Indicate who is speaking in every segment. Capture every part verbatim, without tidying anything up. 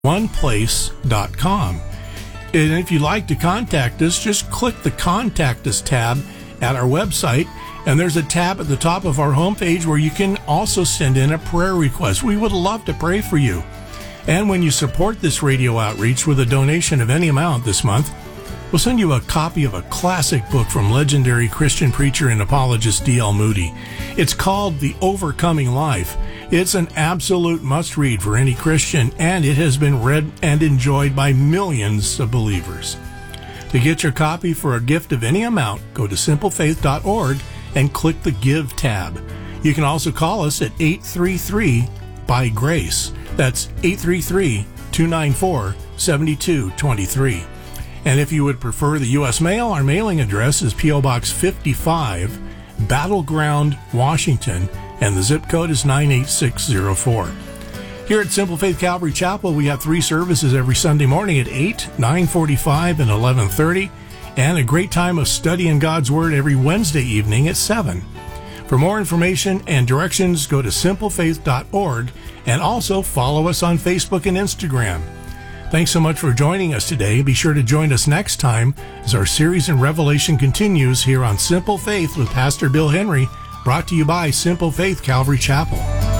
Speaker 1: one place dot com. And if you'd like to contact us, just click the Contact Us tab at our website, and there's a tab at the top of our homepage where you can also send in a prayer request. We would love to pray for you. And when you support this radio outreach with a donation of any amount this month, we'll send you a copy of a classic book from legendary Christian preacher and apologist D L Moody. It's called The Overcoming Life. It's an absolute must-read for any Christian, and it has been read and enjoyed by millions of believers. To get your copy for a gift of any amount, go to simple faith dot org and click the Give tab. You can also call us at eight three three, B Y GRACE. That's eight three three, two nine four, seven two two three. And if you would prefer the U S mail, our mailing address is P O Box fifty-five, Battleground, Washington, and the zip code is nine eight six zero four. Here at Simple Faith Calvary Chapel, we have three services every Sunday morning at eight, nine forty-five, and eleven thirty, and a great time of studying God's Word every Wednesday evening at seven. For more information and directions, go to simple faith dot org and also follow us on Facebook and Instagram. Thanks so much for joining us today. Be sure to join us next time as our series in Revelation continues here on Simple Faith with Pastor Bill Henry, brought to you by Simple Faith Calvary Chapel.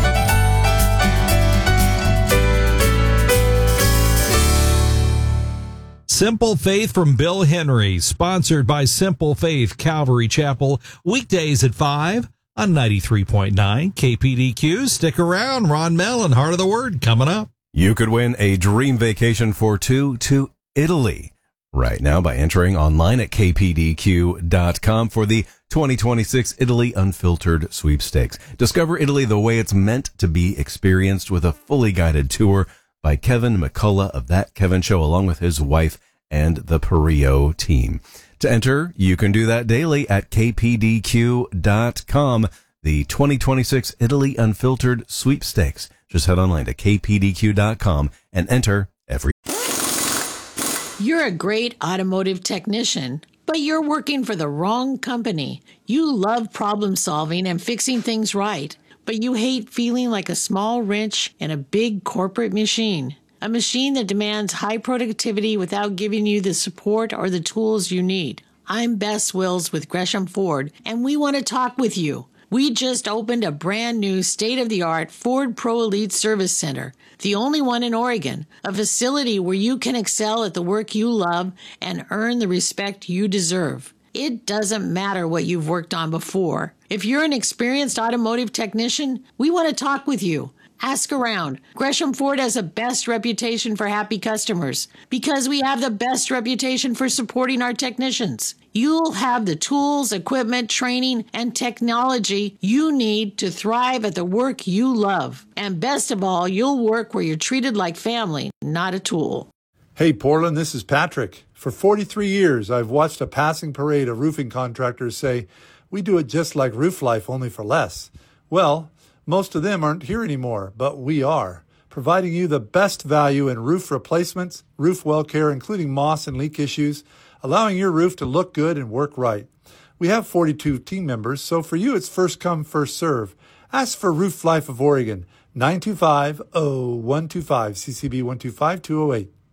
Speaker 2: Simple Faith from Bill Henry, sponsored by Simple Faith Calvary Chapel, weekdays at five on ninety-three point nine K P D Q. Stick around. Ron Mellon, Heart of the Word, coming up.
Speaker 3: You could win a dream vacation for two to Italy right now by entering online at k p d q dot com for the twenty twenty-six Italy Unfiltered Sweepstakes. Discover Italy the way it's meant to be experienced with a fully guided tour by Kevin McCullough of That Kevin Show, along with his wife and the Perio team. To enter, you can do that daily at k p d q dot com. The twenty twenty-six Italy Unfiltered Sweepstakes. Just head online to k p d q dot com and enter every...
Speaker 4: You're a great automotive technician, but you're working for the wrong company. You love problem solving and fixing things right, but you hate feeling like a small wrench in a big corporate machine. A machine that demands high productivity without giving you the support or the tools you need. I'm Bess Wills with Gresham Ford, and we want to talk with you. We just opened a brand new state-of-the-art Ford Pro Elite Service Center, the only one in Oregon, a facility where you can excel at the work you love and earn the respect you deserve. It doesn't matter what you've worked on before. If you're an experienced automotive technician, we want to talk with you. Ask around. Gresham Ford has the best reputation for happy customers because we have the best reputation for supporting our technicians. You'll have the tools, equipment, training, and technology you need to thrive at the work you love. And best of all, you'll work where you're treated like family, not a tool.
Speaker 5: Hey, Portland, this is Patrick. For forty-three years, I've watched a passing parade of roofing contractors say, we do it just like Roof Life, only for less. Well, most of them aren't here anymore, but we are, providing you the best value in roof replacements, roof well care, including moss and leak issues, allowing your roof to look good and work right. We have forty-two team members, so for you it's first come, first serve. Ask for Roof Life of Oregon, nine two five, zero one two five, C C B one two five two zero eight.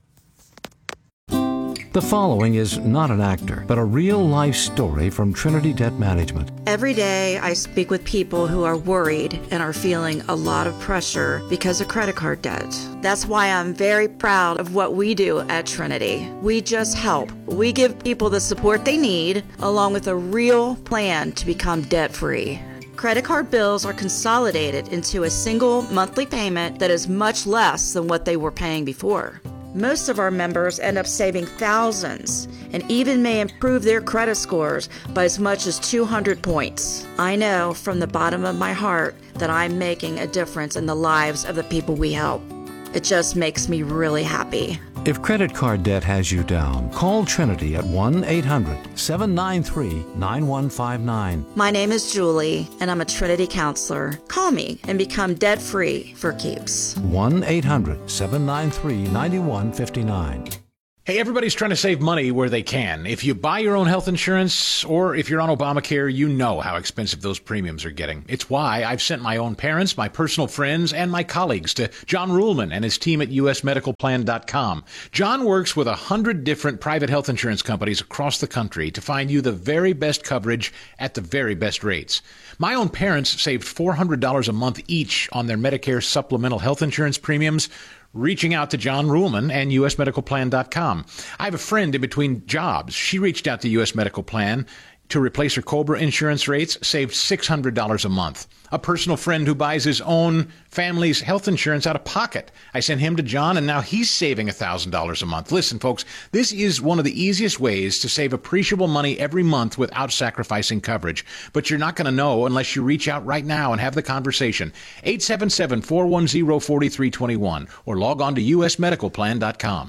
Speaker 6: The following is not an actor, but a real-life story from Trinity Debt Management.
Speaker 7: Every day I speak with people who are worried and are feeling a lot of pressure because of credit card debt. That's why I'm very proud of what we do at Trinity. We just help. We give people the support they need, along with a real plan to become debt-free. Credit card bills are consolidated into a single monthly payment that is much less than what they were paying before. Most of our members end up saving thousands and even may improve their credit scores by as much as two hundred points. I know from the bottom of my heart that I'm making a difference in the lives of the people we help. It just makes me really happy.
Speaker 6: If credit card debt has you down, call Trinity at one eight hundred, seven nine three, nine one five nine.
Speaker 7: My name is Julie, and I'm a Trinity counselor. Call me and become debt-free for keeps.
Speaker 6: one eight hundred, seven nine three, nine one five nine.
Speaker 8: Hey, everybody's trying to save money where they can. If you buy your own health insurance or if you're on Obamacare, you know how expensive those premiums are getting. It's why I've sent my own parents, my personal friends, and my colleagues to John Ruhlman and his team at U S medical plan dot com. John works with a hundred different private health insurance companies across the country to find you the very best coverage at the very best rates. My own parents saved four hundred dollars a month each on their Medicare supplemental health insurance premiums, reaching out to John Ruhlman and U S medical plan dot com. I have a friend in between jobs. She reached out to U S Medical Plan to replace her COBRA insurance rates, saved six hundred dollars a month. A personal friend who buys his own family's health insurance out of pocket. I sent him to John, and now he's saving one thousand dollars a month. Listen, folks, this is one of the easiest ways to save appreciable money every month without sacrificing coverage. But you're not going to know unless you reach out right now and have the conversation. eight seven seven, four one zero, four three two one or log on to U S medical plan dot com.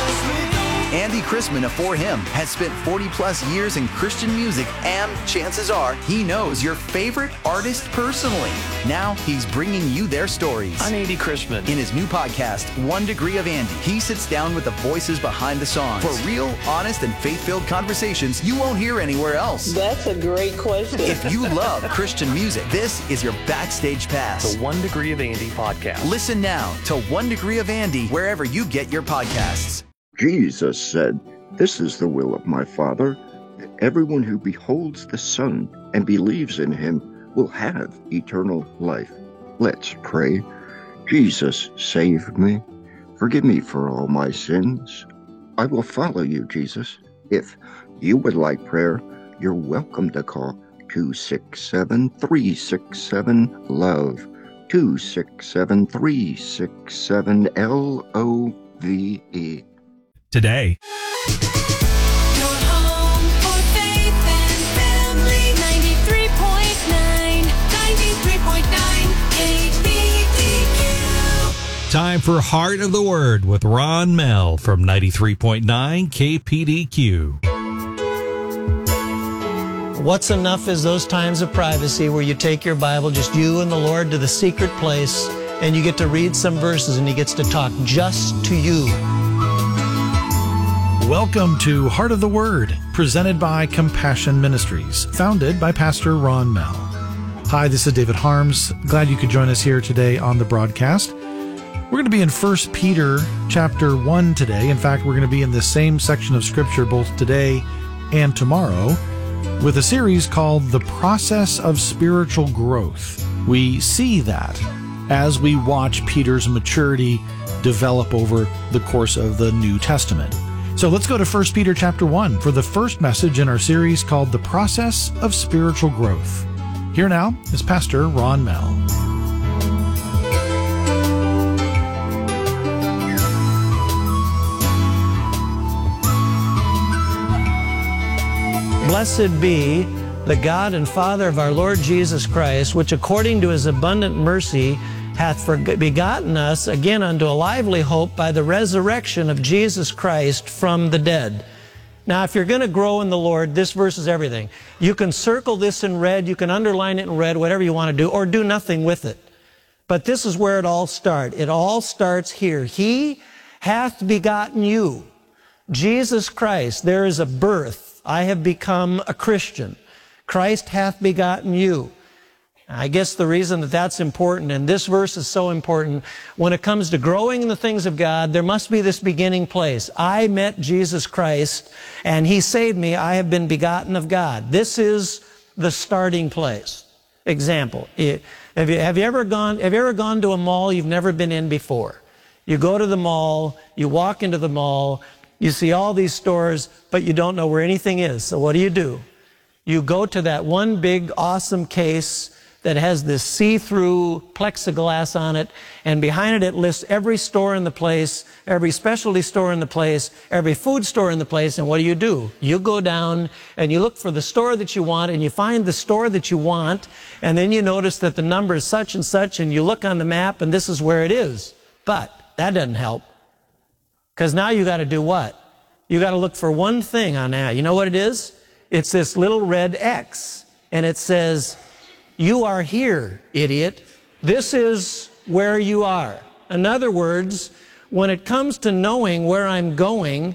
Speaker 9: Andy Chrisman of For Him has spent forty plus years in Christian music, and chances are he knows your favorite artist personally. Now he's bringing you their stories.
Speaker 10: I'm Andy Chrisman.
Speaker 9: In his new podcast, One Degree of Andy, he sits down with the voices behind the songs for real, honest, and faith-filled conversations you won't hear anywhere else.
Speaker 11: That's a great question.
Speaker 9: If you love Christian music, this is your backstage pass.
Speaker 10: The One Degree of Andy podcast.
Speaker 9: Listen now to One Degree of Andy wherever you get your podcasts.
Speaker 12: Jesus said, "This is the will of my Father, that everyone who beholds the Son and believes in him will have eternal life." Let's pray. Jesus, save me. Forgive me for all my sins. I will follow you, Jesus. If you would like prayer, you're welcome to call two six seven, three six seven, LOVE, two six seven, three six seven, L O V E.
Speaker 2: Today.
Speaker 13: Your home for faith and family, ninety-three point nine, ninety-three point nine K P D Q.
Speaker 2: Time for Heart of the Word with Ron Mell from ninety-three point nine K P D Q.
Speaker 14: What's enough is those times of privacy where you take your Bible, just you and the Lord, to the secret place, and you get to read some verses and he gets to talk just to you.
Speaker 15: Welcome to Heart of the Word, presented by Compassion Ministries, founded by Pastor Ron Mell. Hi, this is David Harms. Glad you could join us here today on the broadcast. We're going to be in First Peter chapter one today. In fact, we're going to be in the same section of Scripture both today and tomorrow with a series called The Process of Spiritual Growth. We see that as we watch Peter's maturity develop over the course of the New Testament. So let's go to First Peter chapter one for the first message in our series called The Process of Spiritual Growth. Here now is Pastor Ron Mell.
Speaker 14: Blessed be the God and Father of our Lord Jesus Christ, which according to his abundant mercy hath begotten us again unto a lively hope by the resurrection of Jesus Christ from the dead. Now, if you're going to grow in the Lord, this verse is everything. You can circle this in red, you can underline it in red, whatever you want to do, or do nothing with it. But this is where it all starts. It all starts here. He hath begotten you. Jesus Christ, there is a birth. I have become a Christian. Christ hath begotten you. I guess the reason that that's important, and this verse is so important, when it comes to growing in the things of God, there must be this beginning place. I met Jesus Christ, and he saved me. I have been begotten of God. This is the starting place. Example, have you, have you ever gone, have you ever gone to a mall you've never been in before? You go to the mall, you walk into the mall, you see all these stores, but you don't know where anything is. So what do you do? You go to that one big, awesome case that has this see-through plexiglass on it, and behind it it lists every store in the place, every specialty store in the place, every food store in the place, and what do you do? You go down and you look for the store that you want, and you find the store that you want, and then you notice that the number is such and such, and you look on the map, and this is where it is. But that doesn't help, because now you got to do what? You got to look for one thing on that. You know what it is? It's this little red X, and it says, "You are here, idiot. This is where you are." In other words, when it comes to knowing where I'm going,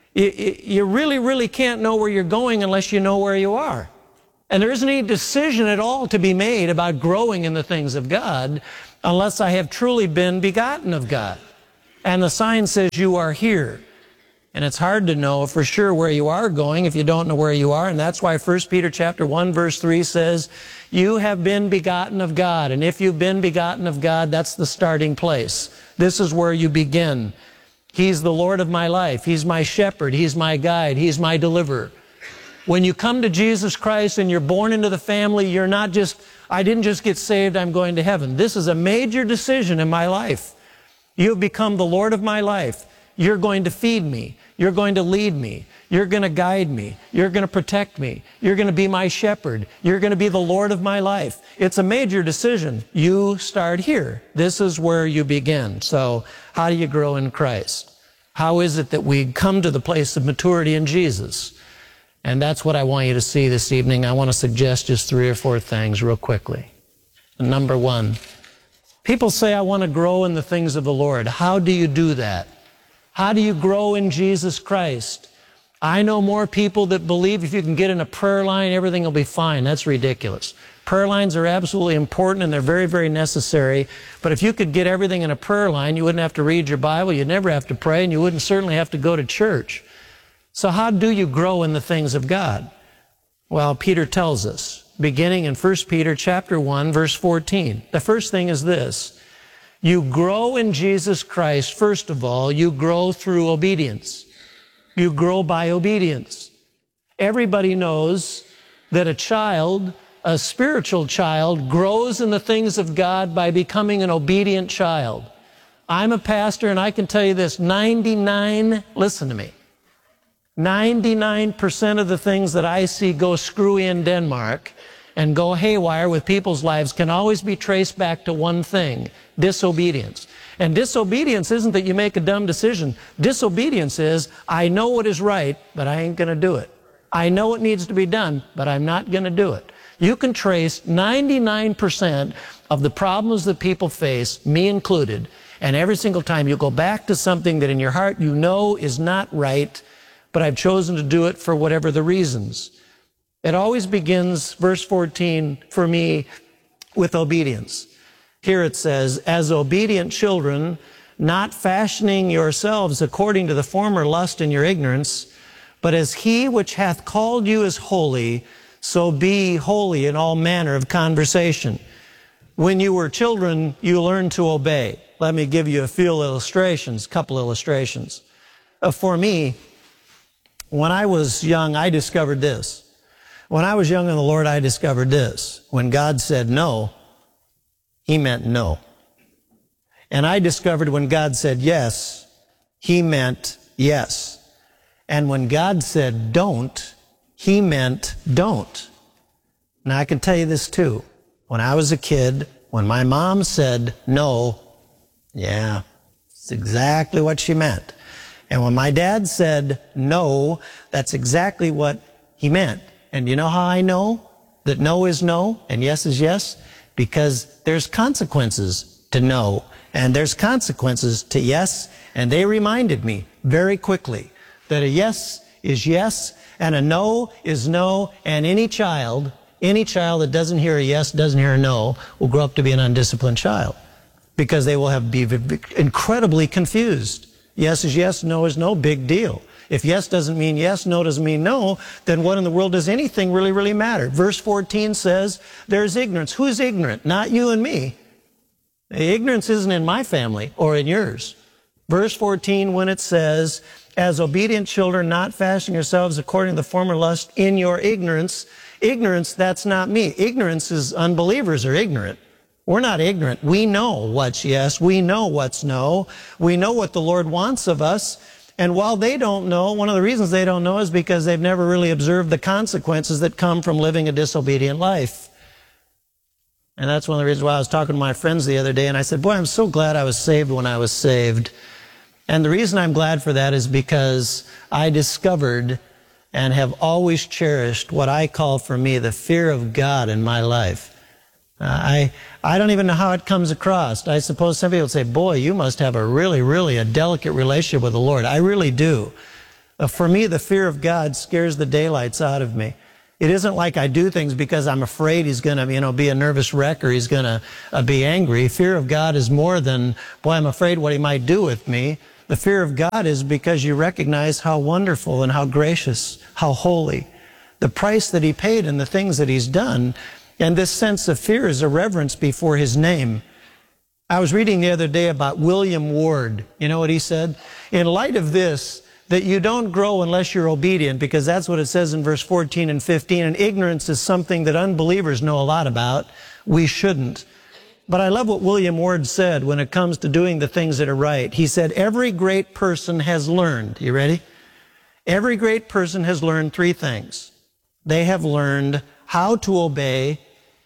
Speaker 14: You, you really, really can't know where you're going unless you know where you are. And there isn't any decision at all to be made about growing in the things of God unless I have truly been begotten of God. And the sign says you are here. And it's hard to know for sure where you are going if you don't know where you are. And that's why First Peter chapter one verse three says, you have been begotten of God. And if you've been begotten of God, that's the starting place. This is where you begin. He's the Lord of my life. He's my shepherd. He's my guide. He's my deliverer. When you come to Jesus Christ and you're born into the family, you're not just, I didn't just get saved, I'm going to heaven. This is a major decision in my life. You have become the Lord of my life. You're going to feed me. You're going to lead me. You're going to guide me. You're going to protect me. You're going to be my shepherd. You're going to be the Lord of my life. It's a major decision. You start here. This is where you begin. So how do you grow in Christ? How is it that we come to the place of maturity in Jesus? And that's what I want you to see this evening. I want to suggest just three or four things real quickly. Number one, people say, I want to grow in the things of the Lord. How do you do that? How do you grow in Jesus Christ? I know more people that believe if you can get in a prayer line, everything will be fine. That's ridiculous. Prayer lines are absolutely important and they're very, very necessary. But if you could get everything in a prayer line, you wouldn't have to read your Bible, you'd never have to pray, and you wouldn't certainly have to go to church. So how do you grow in the things of God? Well, Peter tells us, beginning in First Peter chapter one, verse fourteen. The first thing is this. You grow in Jesus Christ, first of all, you grow through obedience. You grow by obedience. Everybody knows that a child, a spiritual child, grows in the things of God by becoming an obedient child. I'm a pastor and I can tell you this, ninety-nine, listen to me, ninety-nine percent of the things that I see go screwy in Denmark and go haywire with people's lives can always be traced back to one thing, disobedience. And disobedience isn't that you make a dumb decision. Disobedience is, I know what is right, but I ain't going to do it. I know what needs to be done, but I'm not going to do it. You can trace ninety-nine percent of the problems that people face, me included, and every single time you go back to something that in your heart you know is not right, but I've chosen to do it for whatever the reasons. It always begins, verse fourteen, for me, with obedience. Here it says, as obedient children, not fashioning yourselves according to the former lust in your ignorance, but as he which hath called you is holy, so be holy in all manner of conversation. When you were children, you learned to obey. Let me give you a few illustrations, a couple illustrations. Uh, for me, when I was young, I discovered this. When I was young in the Lord, I discovered this. When God said no, He meant no. And I discovered when God said yes, He meant yes. And when God said don't, He meant don't. Now I can tell you this too. When I was a kid, when my mom said no, yeah, it's exactly what she meant. And when my dad said no, that's exactly what he meant. And you know how I know that no is no and yes is yes? Because there's consequences to no, and there's consequences to yes, and they reminded me very quickly that a yes is yes, and a no is no, and any child, any child that doesn't hear a yes, doesn't hear a no, will grow up to be an undisciplined child, because they will have be incredibly confused. Yes is yes, no is no, big deal. If yes doesn't mean yes, no doesn't mean no, then what in the world does anything really, really matter? Verse fourteen says, there's ignorance. Who's ignorant? Not you and me. Ignorance isn't in my family or in yours. Verse fourteen, when it says, as obedient children, not fashioning yourselves according to the former lust in your ignorance. Ignorance, that's not me. Ignorance is unbelievers are ignorant. We're not ignorant. We know what's yes. We know what's no. We know what the Lord wants of us. And while they don't know, one of the reasons they don't know is because they've never really observed the consequences that come from living a disobedient life. And that's one of the reasons why I was talking to my friends the other day, and I said, boy, I'm so glad I was saved when I was saved. And the reason I'm glad for that is because I discovered and have always cherished what I call for me the fear of God in my life. Uh, I I don't even know how it comes across. I suppose some people would say, boy, you must have a really, really a delicate relationship with the Lord. I really do. Uh, for me, the fear of God scares the daylights out of me. It isn't like I do things because I'm afraid he's going to, you know, be a nervous wreck or he's going to uh, be angry. Fear of God is more than, boy, I'm afraid what he might do with me. The fear of God is because you recognize how wonderful and how gracious, how holy, the price that he paid and the things that he's done. And this sense of fear is a reverence before his name. I was reading the other day about William Ward. You know what he said? In light of this, that you don't grow unless you're obedient, because that's what it says in verse fourteen and fifteen, and ignorance is something that unbelievers know a lot about. We shouldn't. But I love what William Ward said when it comes to doing the things that are right. He said, every great person has learned, you ready? Every great person has learned three things. They have learned how to obey,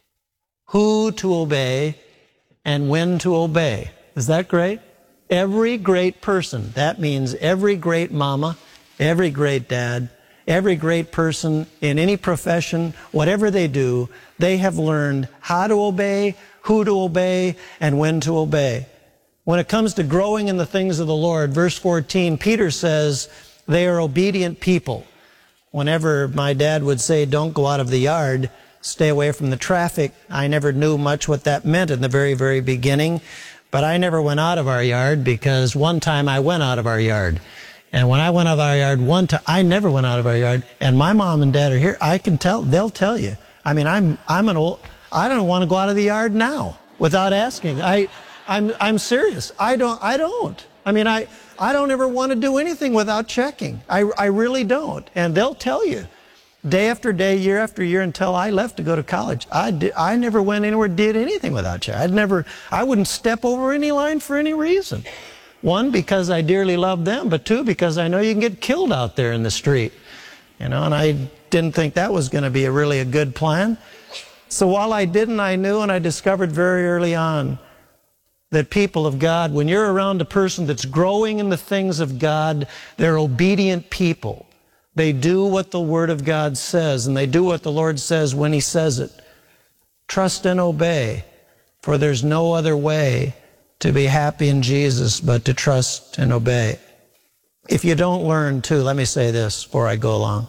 Speaker 14: who to obey, and when to obey. Is that great? Every great person, that means every great mama, every great dad, every great person in any profession, whatever they do, they have learned how to obey, who to obey, and when to obey. When it comes to growing in the things of the Lord, verse fourteen, Peter says they are obedient people. Whenever my dad would say, don't go out of the yard, stay away from the traffic, I never knew much what that meant in the very, very beginning. But I never went out of our yard because one time I went out of our yard. And when I went out of our yard one time, I never went out of our yard. And my mom and dad are here. I can tell, they'll tell you. I mean, I'm, I'm an old, I don't want to go out of the yard now without asking. I, I'm, I'm serious. I don't, I don't. I mean, I, I don't ever want to do anything without checking. I, I really don't. And they'll tell you. Day after day, year after year, until I left to go to college, I, did, I never went anywhere, did anything without checking. I'd never, I wouldn't step over any line for any reason. One, because I dearly love them, but two, because I know you can get killed out there in the street. You know, and I didn't think that was going to be a really a good plan. So while I didn't, I knew, and I discovered very early on that people of God, when you're around a person that's growing in the things of God, they're obedient people. They do what the Word of God says, and they do what the Lord says when He says it. Trust and obey, for there's no other way to be happy in Jesus but to trust and obey. If you don't learn, too, let me say this before I go along.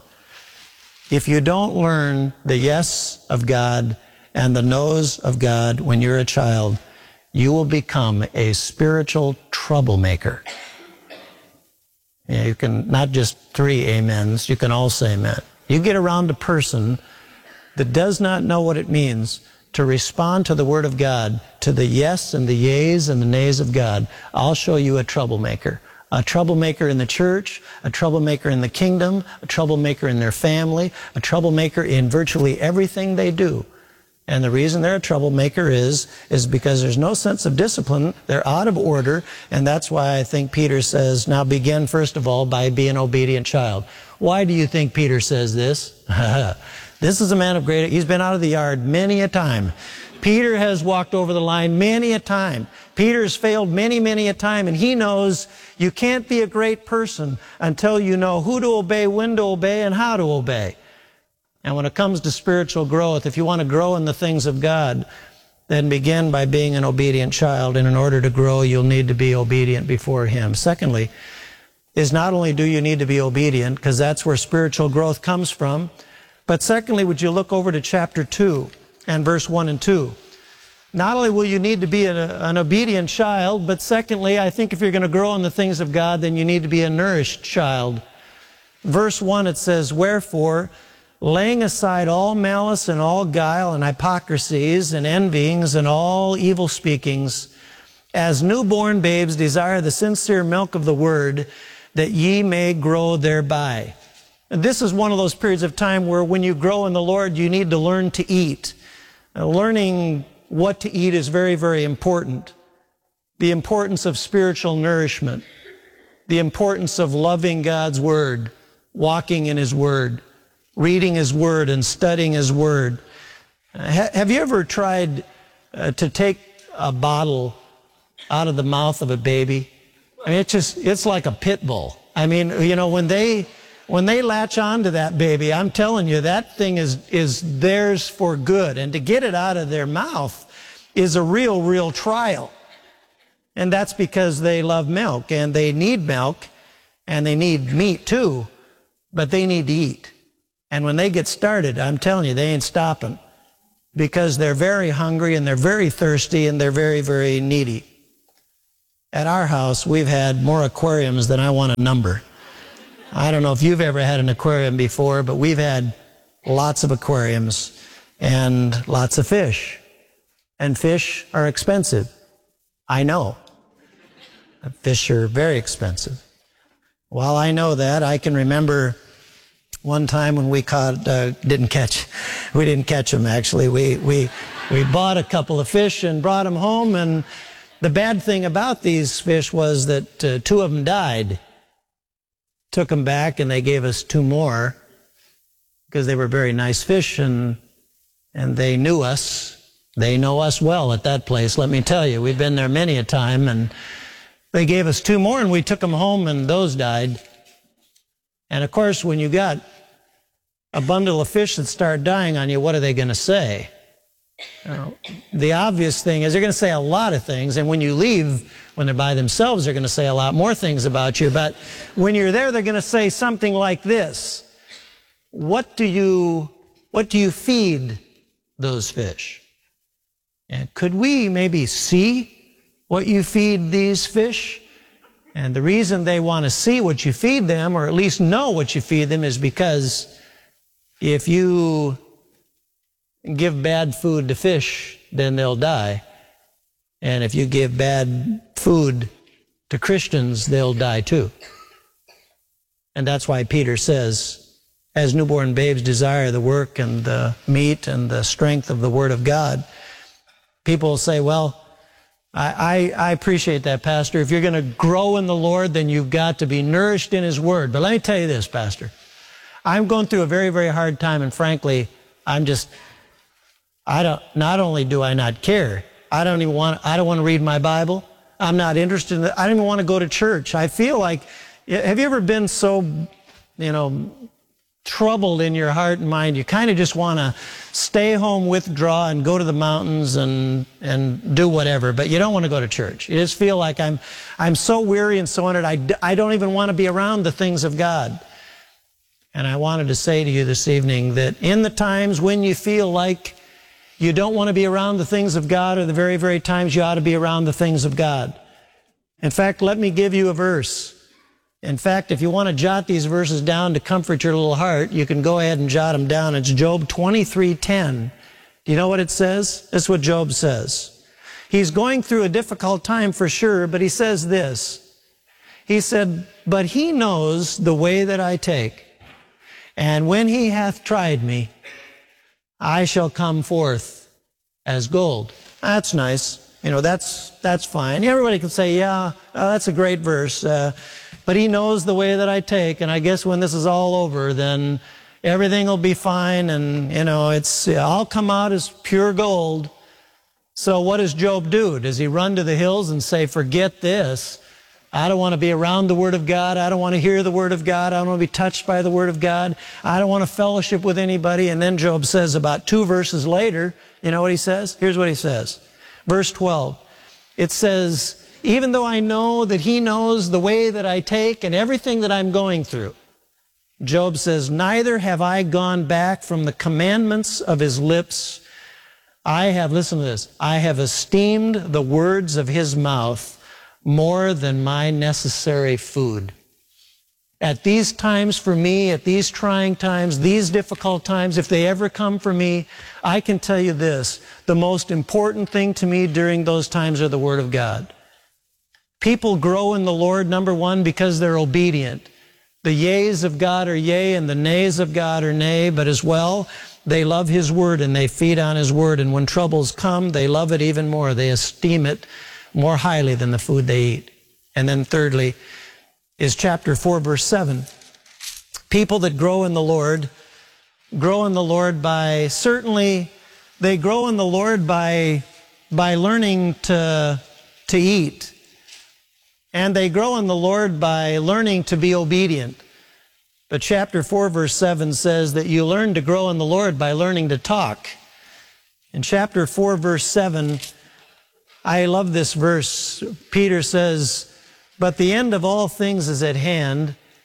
Speaker 14: If you don't learn the yes of God and the no's of God when you're a child, you will become a spiritual troublemaker. Yeah, you can, not just three amens, you can all say amen. You get around a person that does not know what it means to respond to the Word of God, to the yes and the yeas and the nays of God, I'll show you a troublemaker. A troublemaker in the church, a troublemaker in the kingdom, a troublemaker in their family, a troublemaker in virtually everything they do. And the reason they're a troublemaker is, is because there's no sense of discipline. They're out of order. And that's why I think Peter says, now begin first of all by being an obedient child. Why do you think Peter says this? This is a man of great, he's been out of the yard many a time. Peter has walked over the line many a time. Peter's failed many, many a time. And he knows you can't be a great person until you know who to obey, when to obey, and how to obey. And when it comes to spiritual growth, if you want to grow in the things of God, then begin by being an obedient child. And in order to grow, you'll need to be obedient before Him. Secondly, is not only do you need to be obedient, because that's where spiritual growth comes from, but secondly, would you look over to chapter two and verse one and two. Not only will you need to be an, an obedient child, but secondly, I think if you're going to grow in the things of God, then you need to be a nourished child. Verse one, it says, wherefore, laying aside all malice and all guile and hypocrisies and envyings and all evil speakings, as newborn babes desire the sincere milk of the word, that ye may grow thereby. And this is one of those periods of time where when you grow in the Lord, you need to learn to eat. Uh, learning what to eat is very, very important. The importance of spiritual nourishment. The importance of loving God's word, walking in His word, reading His word and studying His word. Uh, ha- have you ever tried uh, to take a bottle out of the mouth of a baby? I mean, it's just, it's like a pit bull. I mean, you know, when they, when they latch onto that baby, I'm telling you, that thing is, is theirs for good. And to get it out of their mouth is a real, real trial. And that's because they love milk and they need milk and they need meat too. but they need to eat. And when they get started, I'm telling you, they ain't stopping, because they're very hungry and they're very thirsty and they're very, very needy. At our house, we've had more aquariums than I want to number. I don't know if you've ever had an aquarium before, but we've had lots of aquariums and lots of fish. And fish are expensive. I know. Fish are very expensive. While I know that, I can remember one time when we caught, uh, didn't catch, we didn't catch them actually. We, we, we bought a couple of fish and brought them home, and the bad thing about these fish was that uh, two of them died. Took them back and they gave us two more because they were very nice fish, and, and they knew us. They know us well at that place, let me tell you. We've been there many a time, and they gave us two more and we took them home and those died. And of course, when you got a bundle of fish that start dying on you, what are they going to say? You know, the obvious thing is they're going to say a lot of things, and when you leave, when they're by themselves, they're going to say a lot more things about you. But when you're there, they're going to say something like this: What do you, what do you feed those fish? And could we maybe see what you feed these fish? And the reason they want to see what you feed them, or at least know what you feed them, is because if you give bad food to fish, then they'll die. And if you give bad food to Christians, they'll die too. And that's why Peter says, as newborn babes desire the work and the meat and the strength of the Word of God. People will say, well, I, I, I appreciate that, Pastor. If you're going to grow in the Lord, then you've got to be nourished in His Word. But let me tell you this, Pastor. I'm going through a very, very hard time, and frankly, I'm just, I don't, not only do I not care, I don't even want, I don't want to read my Bible. I'm not interested in it. I don't even want to go to church. I feel like, have you ever been so, you know, troubled in your heart and mind, you kind of just want to stay home, withdraw, and go to the mountains and and do whatever, but you don't want to go to church. You just feel like I'm I'm so weary and so on it, I, I don't even want to be around the things of God. And I wanted to say to you this evening that in the times when you feel like you don't want to be around the things of God, are the very, very times you ought to be around the things of God. In fact, let me give you a verse. In fact, if you want to jot these verses down to comfort your little heart, you can go ahead and jot them down. It's Job twenty-three ten. Do you know what it says? This is what Job says. He's going through a difficult time for sure, but he says this. He said, but He knows the way that I take, and when He hath tried me, I shall come forth as gold. That's nice. You know, that's that's fine. Everybody can say, yeah, uh, that's a great verse. Uh, but He knows the way that I take, and I guess when this is all over, then everything will be fine, and, you know, it's I'll come out as pure gold. So what does Job do? Does he run to the hills and say, forget this? I don't want to be around the Word of God. I don't want to hear the Word of God. I don't want to be touched by the Word of God. I don't want to fellowship with anybody. And then Job says about two verses later, you know what he says? Here's what he says. Verse twelve. It says, even though I know that He knows the way that I take and everything that I'm going through, Job says, neither have I gone back from the commandments of His lips. I have, listen to this, I have esteemed the words of His mouth more than my necessary food. At these times for me, at these trying times, these difficult times, if they ever come for me, I can tell you this, the most important thing to me during those times are the Word of God. People grow in the Lord, number one, because they're obedient. The yeas of God are yea, and the nays of God are nay, but as well, they love His Word and they feed on His Word, and when troubles come, they love it even more. They esteem it more highly than the food they eat. And then thirdly is chapter four, verse seven. People that grow in the Lord grow in the Lord by, certainly, they grow in the Lord by, by learning to, to eat. And they grow in the Lord by learning to be obedient. But chapter four, verse seven says that you learn to grow in the Lord by learning to talk. In chapter four, verse seven, I love this verse. Peter says, but the end of all things is at hand.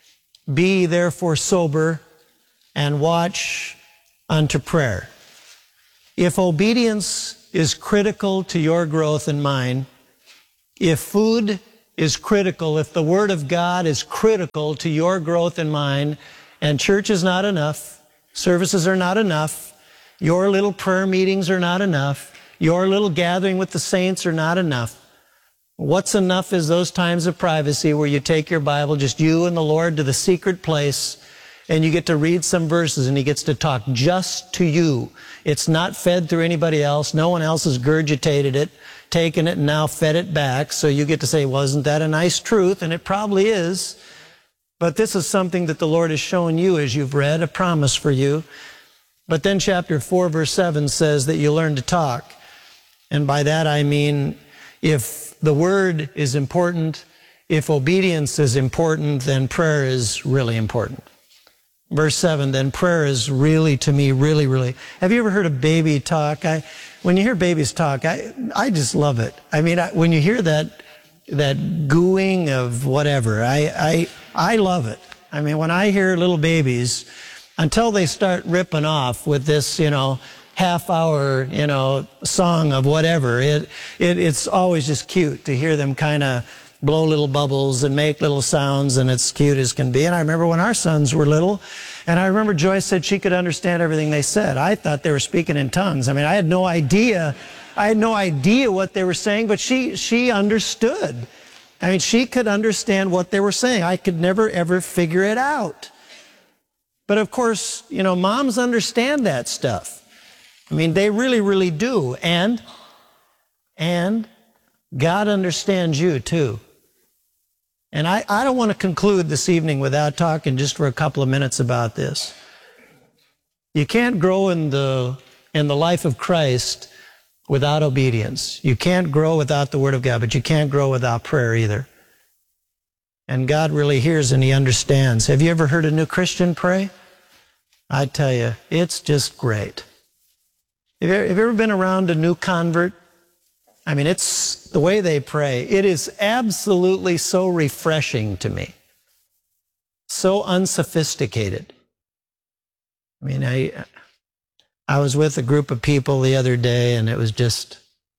Speaker 14: Be therefore sober and watch unto prayer. If obedience is critical to your growth and mine, if food is critical, if the Word of God is critical to your growth and mine, and church is not enough, services are not enough, your little prayer meetings are not enough, your little gathering with the saints are not enough. What's enough is those times of privacy where you take your Bible, just you and the Lord, to the secret place, and you get to read some verses, and He gets to talk just to you. It's not fed through anybody else. No one else has gurgitated it, taken it, and now fed it back. So you get to say, well, isn't that a nice truth? And it probably is. But this is something that the Lord has shown you as you've read, a promise for you. But then chapter four, verse seven says that you learn to talk. And by that I mean, if the Word is important, if obedience is important, then prayer is really important. Verse seven, then prayer is really, to me, really, really. Have you ever heard a baby talk? I, when you hear babies talk, I, I just love it. I mean, I, when you hear that, that gooing of whatever, I, I, I love it. I mean, when I hear little babies, until they start ripping off with this, you know, half hour, you know, song of whatever, it, it, it's always just cute to hear them kind of blow little bubbles and make little sounds, and it's cute as can be. And I remember when our sons were little, and I remember Joyce said she could understand everything they said. I thought they were speaking in tongues. I mean, I had no idea. I had no idea what they were saying, but she, she understood. I mean, she could understand what they were saying. I could never, ever figure it out. But of course, you know, moms understand that stuff. I mean, they really, really do. And, and God understands you too. And I, I don't want to conclude this evening without talking just for a couple of minutes about this. You can't grow in the, in the life of Christ without obedience. You can't grow without the Word of God, but you can't grow without prayer either. And God really hears and He understands. Have you ever heard a new Christian pray? I tell you, it's just great. Have you, have you ever been around a new convert? I mean, it's the way they pray. It is absolutely so refreshing to me. So unsophisticated. I mean, I, I was with a group of people the other day, and it was just,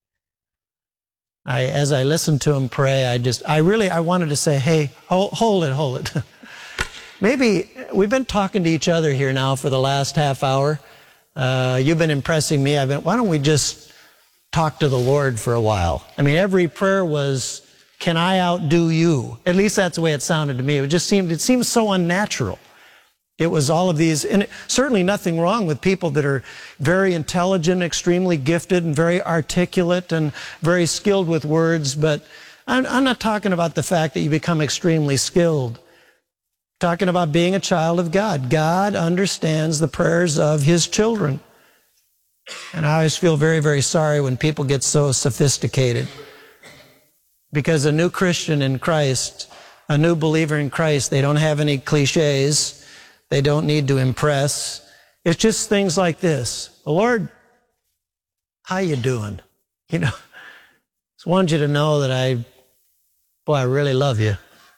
Speaker 14: I, as I listened to them pray, I just, I really, I wanted to say, hey, hold, hold it, hold it. Maybe we've been talking to each other here now for the last half hour. Uh, you've been impressing me. I've been, why don't we just talk to the Lord for a while? I mean, every prayer was, can I outdo you? At least that's the way it sounded to me. It just seemed, it seemed so unnatural. It was all of these, and certainly nothing wrong with people that are very intelligent, extremely gifted, and very articulate, and very skilled with words, but I'm, I'm not talking about the fact that you become extremely skilled. I'm talking about being a child of God. God understands the prayers of His children. And I always feel very, very sorry when people get so sophisticated. Because a new Christian in Christ, a new believer in Christ, they don't have any cliches. They don't need to impress. It's just things like this. Lord, how you doing? You know, just wanted you to know that I, boy, I really love you.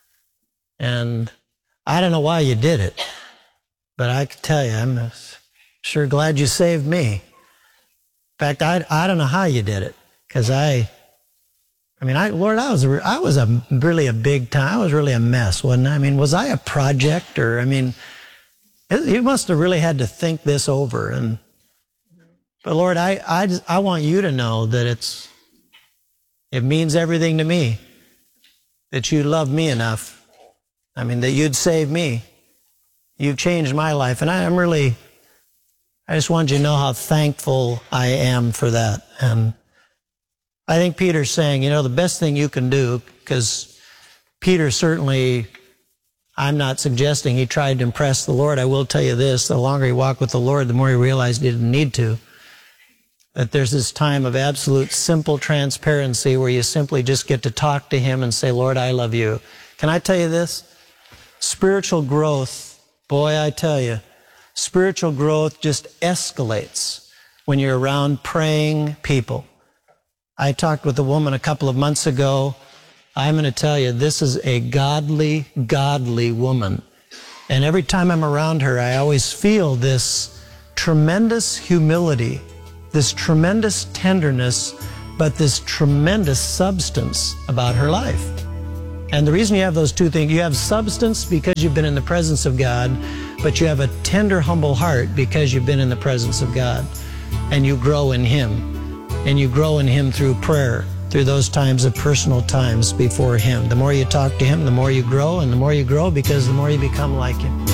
Speaker 14: And I don't know why you did it, but I can tell you, I'm sure glad you saved me. In fact, I, I don't know how you did it, because I, I mean, I, Lord, I was, a, I was a really a big time, I was really a mess, wasn't I? I mean, was I a project, or, I mean, it, you must have really had to think this over. And, but Lord, I, I, just, I want you to know that it's, it means everything to me, that you love me enough. I mean, that you'd save me. You've changed my life. And I, I'm really, I just want you to know how thankful I am for that. And I think Peter's saying, you know, the best thing you can do, because Peter certainly, I'm not suggesting he tried to impress the Lord. I will tell you this, the longer he walked with the Lord, the more he realized he didn't need to. That there's this time of absolute simple transparency where you simply just get to talk to Him and say, Lord, I love you. Can I tell you this? Spiritual growth, boy, I tell you, spiritual growth just escalates when you're around praying people. I talked with a woman a couple of months ago. I'm going to tell you, this is a godly, godly woman. And every time I'm around her, I always feel this tremendous humility, this tremendous tenderness, but this tremendous substance about her life. And the reason you have those two things, you have substance because you've been in the presence of God, but you have a tender, humble heart because you've been in the presence of God. And you grow in Him. And you grow in Him through prayer, through those times of personal times before Him. The more you talk to Him, the more you grow, and the more you grow because the more you become like Him.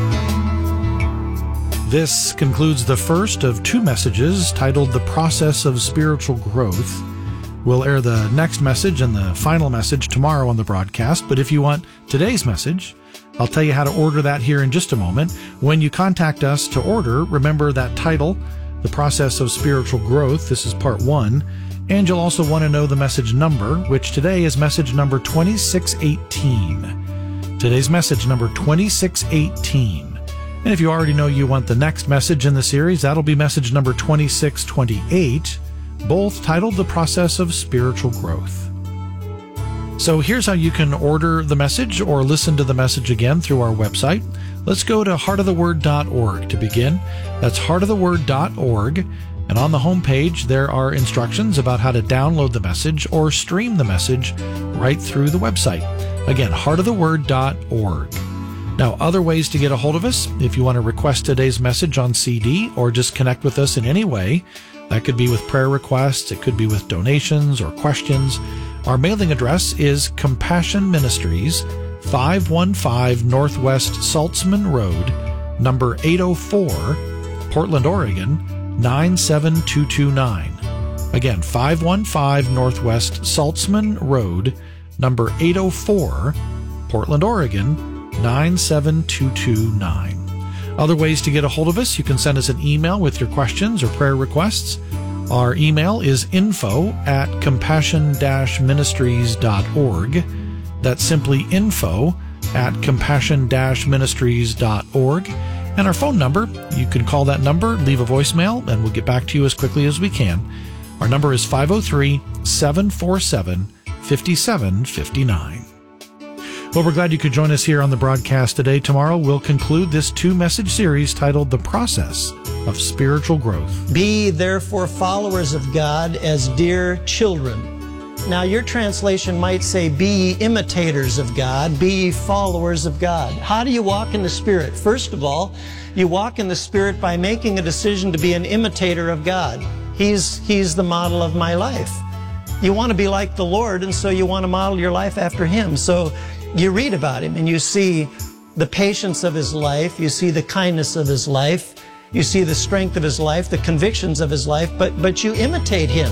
Speaker 15: This concludes the first of two messages titled The Process of Spiritual Growth. We'll air the next message and the final message tomorrow on the broadcast, but if you want today's message, I'll tell you how to order that here in just a moment. When you contact us to order, remember that title, The Process of Spiritual Growth. This is part one. And you'll also want to know the message number, which today is message number twenty-six eighteen. Today's message number twenty-six eighteen. And if you already know you want the next message in the series, that'll be message number twenty-six twenty-eight, both titled The Process of Spiritual Growth. So here's how you can order the message or listen to the message again through our website. Let's go to heart of the word dot org to begin. That's heart of the word dot org. And on the homepage, there are instructions about how to download the message or stream the message right through the website. Again, heart of the word dot org. Now, other ways to get a hold of us, if you want to request today's message on C D or just connect with us in any way, that could be with prayer requests, it could be with donations or questions. Our mailing address is Compassion Ministries, five one five Northwest Saltzman Road, number eight oh four, Portland, Oregon, nine seven two two nine. Again, five one five Northwest Saltzman Road, number eight oh four, Portland, Oregon, nine seven two two nine. Other ways to get a hold of us, you can send us an email with your questions or prayer requests. Our email is info at compassion dash ministries dot org. That's simply info at compassion dash ministries dot org. And our phone number, you can call that number, leave a voicemail, and we'll get back to you as quickly as we can. Our number is five oh three, seven four seven, five seven five nine. Well, we're glad you could join us here on the broadcast today. Tomorrow, we'll conclude this two-message series titled The Process of Spiritual Growth.
Speaker 14: Be therefore followers of God as dear children. Now, your translation might say, be ye imitators of God, be ye followers of God. How do you walk in the Spirit? First of all, you walk in the Spirit by making a decision to be an imitator of God. He's, he's the model of my life. You want to be like the Lord, and so you want to model your life after Him. So you read about Him, and you see the patience of His life, you see the kindness of His life, you see the strength of His life, the convictions of His life, but, but you imitate Him.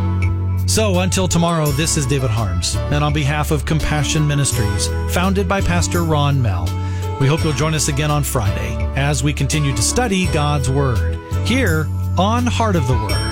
Speaker 15: So until tomorrow, this is David Harms, and on behalf of Compassion Ministries, founded by Pastor Ron Mell, we hope you'll join us again on Friday as we continue to study God's Word here on Heart of the Word.